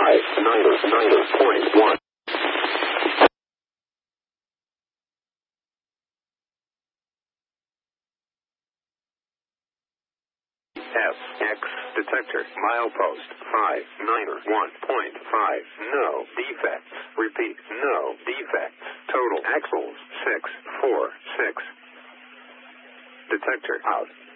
590.1. FX detector, milepost 591.5, no defects. Repeat, no defects. Total axles 646. Detector out.